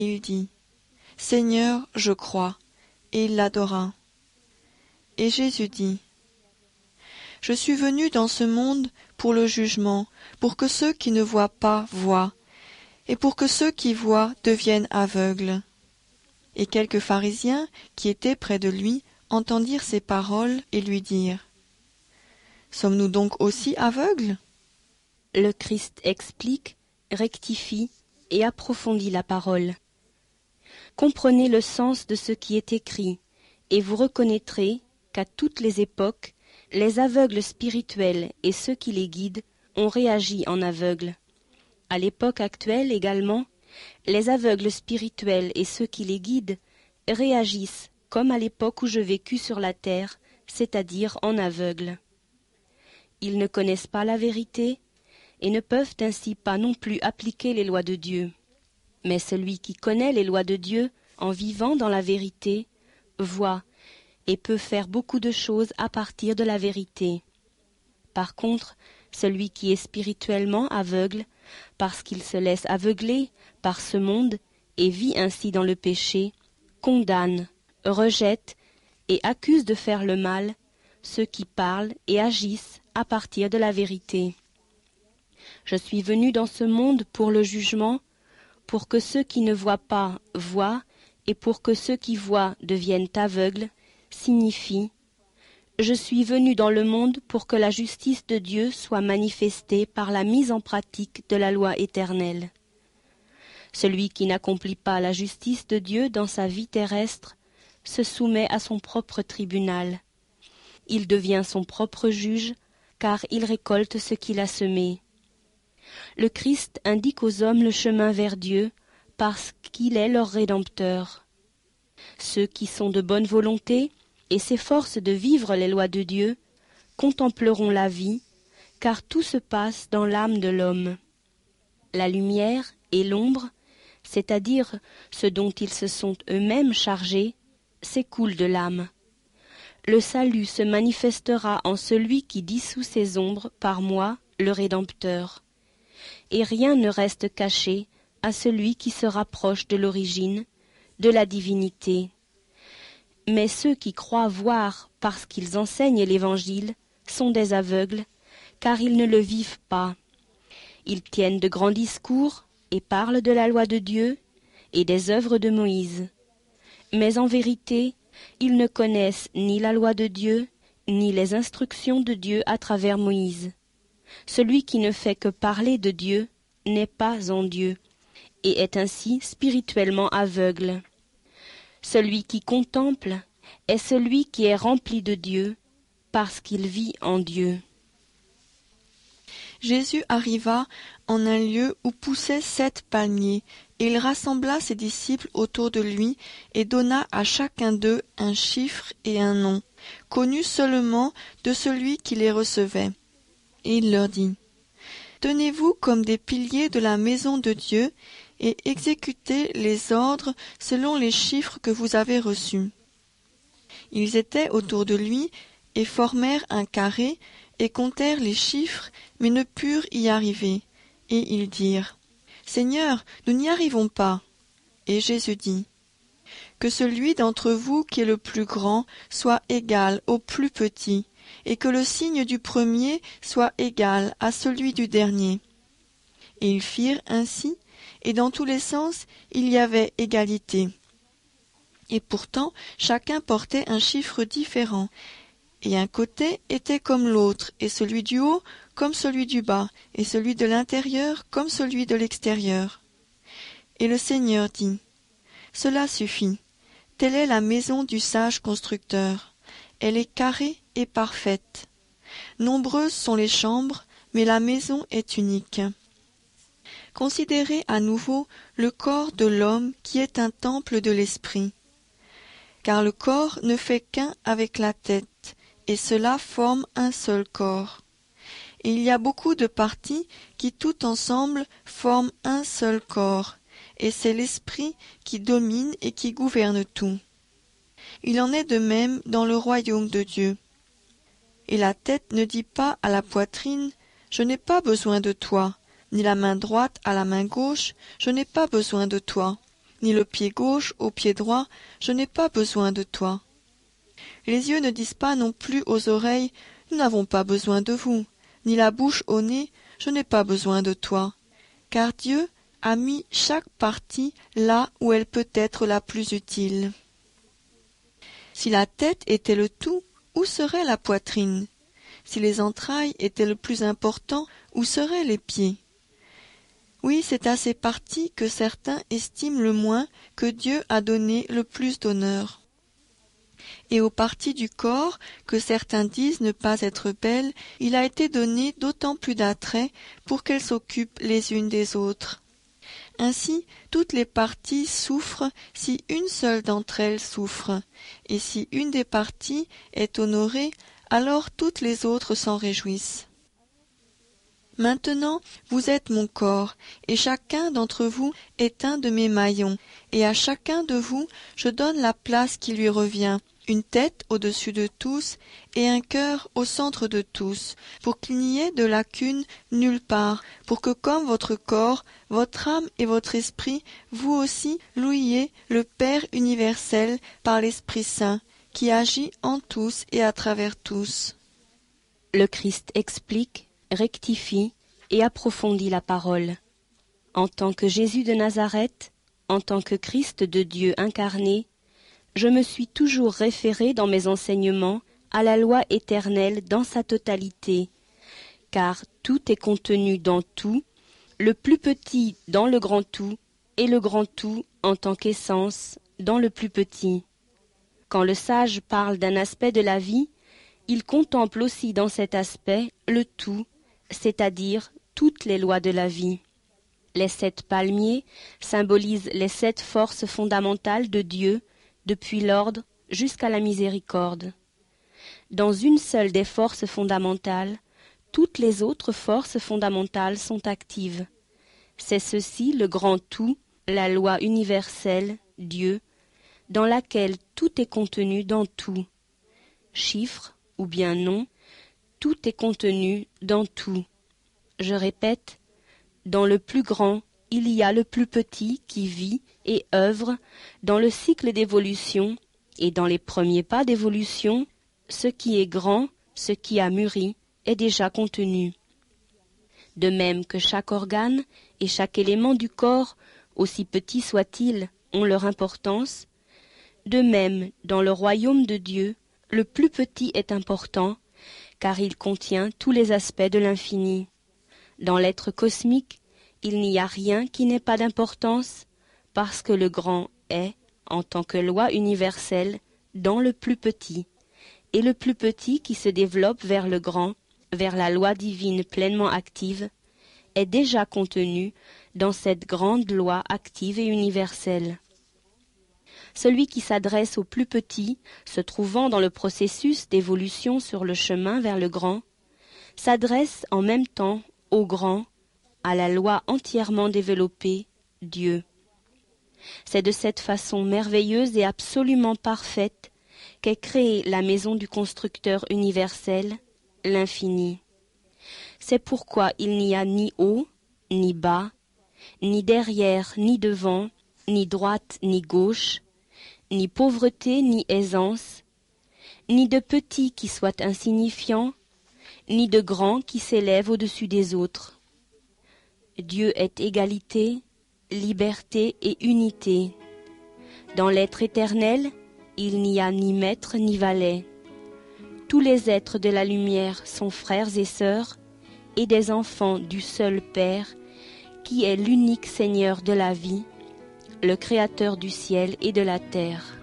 Il dit, « Seigneur, je crois. » Et il l'adora. Et Jésus dit, « Je suis venu dans ce monde pour le jugement, pour que ceux qui ne voient pas voient, et pour que ceux qui voient deviennent aveugles. » Et quelques pharisiens qui étaient près de lui entendirent ces paroles et lui dirent, « Sommes-nous donc aussi aveugles ?» Le Christ explique, rectifie et approfondit la parole. Comprenez le sens de ce qui est écrit, et vous reconnaîtrez qu'à toutes les époques, les aveugles spirituels et ceux qui les guident ont réagi en aveugles. À l'époque actuelle également, les aveugles spirituels et ceux qui les guident réagissent comme à l'époque où je vécus sur la terre, c'est-à-dire en aveugles. Ils ne connaissent pas la vérité et ne peuvent ainsi pas non plus appliquer les lois de Dieu. Mais celui qui connaît les lois de Dieu en vivant dans la vérité voit et peut faire beaucoup de choses à partir de la vérité. Par contre, celui qui est spirituellement aveugle, parce qu'il se laisse aveugler par ce monde et vit ainsi dans le péché, condamne, rejette et accuse de faire le mal ceux qui parlent et agissent à partir de la vérité. Je suis venu dans ce monde pour le jugement, pour que ceux qui ne voient pas voient, et pour que ceux qui voient deviennent aveugles, signifie « Je suis venu dans le monde pour que la justice de Dieu soit manifestée par la mise en pratique de la loi éternelle. » Celui qui n'accomplit pas la justice de Dieu dans sa vie terrestre se soumet à son propre tribunal. Il devient son propre juge, car il récolte ce qu'il a semé. Le Christ indique aux hommes le chemin vers Dieu, parce qu'il est leur Rédempteur. Ceux qui sont de bonne volonté et s'efforcent de vivre les lois de Dieu contempleront la vie, car tout se passe dans l'âme de l'homme. La lumière et l'ombre, c'est-à-dire ce dont ils se sont eux-mêmes chargés, s'écoulent de l'âme. Le salut se manifestera en celui qui dissout ses ombres par moi, le Rédempteur. Et rien ne reste caché à celui qui se rapproche de l'origine, de la divinité. Mais ceux qui croient voir parce qu'ils enseignent l'Évangile sont des aveugles, car ils ne le vivent pas. Ils tiennent de grands discours et parlent de la loi de Dieu et des œuvres de Moïse. Mais en vérité, ils ne connaissent ni la loi de Dieu, ni les instructions de Dieu à travers Moïse. Celui qui ne fait que parler de Dieu n'est pas en Dieu, et est ainsi spirituellement aveugle. Celui qui contemple est celui qui est rempli de Dieu, parce qu'il vit en Dieu. Jésus arriva en un lieu où poussaient 7 palmiers, et il rassembla ses disciples autour de lui et donna à chacun d'eux un chiffre et un nom, connus seulement de celui qui les recevait. Et il leur dit, « Tenez-vous comme des piliers de la maison de Dieu et exécutez les ordres selon les chiffres que vous avez reçus. » Ils étaient autour de lui et formèrent un carré et comptèrent les chiffres, mais ne purent y arriver. Et ils dirent, « Seigneur, nous n'y arrivons pas. » Et Jésus dit, « Que celui d'entre vous qui est le plus grand soit égal au plus petit, et que le signe du premier soit égal à celui du dernier. » Et ils firent ainsi, et dans tous les sens il y avait égalité. Et pourtant chacun portait un chiffre différent, et un côté était comme l'autre, et celui du haut comme celui du bas, et celui de l'intérieur comme celui de l'extérieur. Et le Seigneur dit, « Cela suffit, telle est la maison du sage constructeur, elle est carrée et parfaite. Nombreuses sont les chambres, mais la maison est unique. » Considérez à nouveau le corps de l'homme qui est un temple de l'esprit. Car le corps ne fait qu'un avec la tête, et cela forme un seul corps. Et il y a beaucoup de parties qui tout ensemble forment un seul corps, et c'est l'esprit qui domine et qui gouverne tout. Il en est de même dans le royaume de Dieu. Et la tête ne dit pas à la poitrine, « Je n'ai pas besoin de toi », ni la main droite à la main gauche, « Je n'ai pas besoin de toi », ni le pied gauche au pied droit, je n'ai pas besoin de toi. Les yeux ne disent pas non plus aux oreilles, nous n'avons pas besoin de vous, ni la bouche au nez, je n'ai pas besoin de toi, car Dieu a mis chaque partie là où elle peut être la plus utile. Si la tête était le tout, où serait la poitrine? Si les entrailles étaient le plus important, où seraient les pieds? Oui, c'est à ces parties que certains estiment le moins que Dieu a donné le plus d'honneur. Et aux parties du corps que certains disent ne pas être belles, il a été donné d'autant plus d'attrait pour qu'elles s'occupent les unes des autres. Ainsi, toutes les parties souffrent si une seule d'entre elles souffre, et si une des parties est honorée, alors toutes les autres s'en réjouissent. Maintenant, vous êtes mon corps, et chacun d'entre vous est un de mes maillons, et à chacun de vous je donne la place qui lui revient, une tête au-dessus de tous, et un cœur au centre de tous, pour qu'il n'y ait de lacune nulle part, pour que comme votre corps, votre âme et votre esprit, vous aussi louiez le Père universel par l'Esprit Saint, qui agit en tous et à travers tous. Le Christ explique, rectifie et approfondit la parole. En tant que Jésus de Nazareth, en tant que Christ de Dieu incarné, je me suis toujours référé dans mes enseignements à la loi éternelle dans sa totalité, car tout est contenu dans tout, le plus petit dans le grand tout, et le grand tout en tant qu'essence dans le plus petit. Quand le sage parle d'un aspect de la vie, il contemple aussi dans cet aspect le tout, c'est-à-dire toutes les lois de la vie. Les 7 palmiers symbolisent les 7 forces fondamentales de Dieu, depuis l'ordre jusqu'à la miséricorde. Dans une seule des forces fondamentales, toutes les autres forces fondamentales sont actives. C'est ceci le grand tout, la loi universelle, Dieu, dans laquelle tout est contenu dans tout. Chiffre ou bien nom, tout est contenu dans tout. Je répète, dans le plus grand, il y a le plus petit qui vit et œuvre dans le cycle d'évolution, et dans les premiers pas d'évolution, ce qui est grand, ce qui a mûri, est déjà contenu. De même que chaque organe et chaque élément du corps, aussi petits soient-ils, ont leur importance, de même, dans le royaume de Dieu, le plus petit est important, car il contient tous les aspects de l'infini. Dans l'être cosmique, il n'y a rien qui n'ait pas d'importance, parce que le grand est, en tant que loi universelle, dans le plus petit, et le plus petit qui se développe vers le grand, vers la loi divine pleinement active, est déjà contenu dans cette grande loi active et universelle. Celui qui s'adresse au plus petit, se trouvant dans le processus d'évolution sur le chemin vers le grand, s'adresse en même temps au grand, à la loi entièrement développée, Dieu. C'est de cette façon merveilleuse et absolument parfaite qu'est créée la maison du constructeur universel, l'infini. C'est pourquoi il n'y a ni haut, ni bas, ni derrière, ni devant, ni droite, ni gauche, ni pauvreté, ni aisance, ni de petit qui soit insignifiant, ni de grand qui s'élève au-dessus des autres. Dieu est égalité, liberté et unité. Dans l'être éternel, il n'y a ni maître ni valet. Tous les êtres de la lumière sont frères et sœurs, et des enfants du seul Père, qui est l'unique Seigneur de la vie, le Créateur du ciel et de la terre.